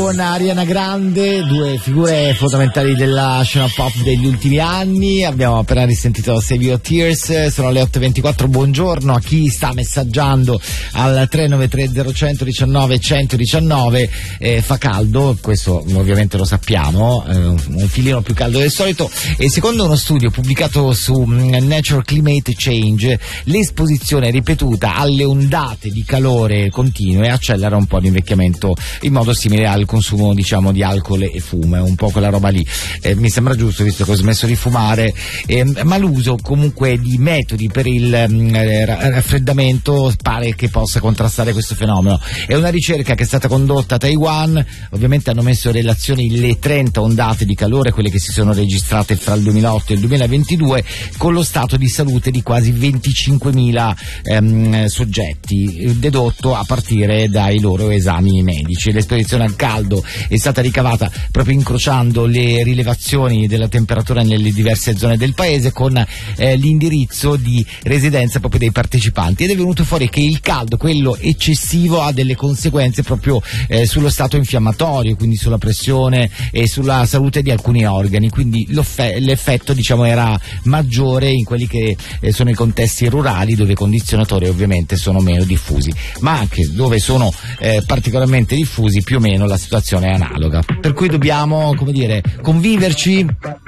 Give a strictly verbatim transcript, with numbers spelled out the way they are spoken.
con Ariana Grande, due figure fondamentali della scena pop degli ultimi anni. Abbiamo appena risentito Save Your Tears. Sono le otto e ventiquattro. Buongiorno a chi sta messaggiando al tre nove tre zero uno uno nove uno uno uno. Eh, fa caldo, questo ovviamente lo sappiamo, eh, un filino più caldo del solito, e secondo uno studio pubblicato su Nature Climate Change, l'esposizione ripetuta alle ondate di calore continue accelera un po' l'invecchiamento, in modo simile al consumo, diciamo, di alcol e fumo, un po' quella roba lì. Eh, mi sembra giusto, visto che ho smesso di fumare, eh, ma l'uso comunque di metodi per il eh, raffreddamento pare che possa contrastare questo fenomeno. È una ricerca che è stata condotta a Taiwan. Ovviamente hanno messo in relazione le trenta ondate di calore, quelle che si sono registrate fra il duemilaotto e il duemilaventidue, con lo stato di salute di quasi venticinquemila ehm, soggetti, dedotto a partire dai loro esami medici. L'esposizione al caldo è stata ricavata proprio incrociando le rilevazioni della temperatura nelle diverse zone del paese con eh, l'indirizzo di residenza proprio dei partecipanti, ed è venuto fuori che il caldo, quello eccessivo, ha delle conseguenze proprio eh, sullo stato infiammatorio, quindi sulla pressione e sulla salute di alcuni organi. Quindi l'effetto, diciamo, era maggiore in quelli che eh, sono i contesti rurali, dove i condizionatori ovviamente sono meno diffusi, ma anche dove sono eh, particolarmente diffusi più o meno la situazione è analoga, per cui dobbiamo, come dire, conviverci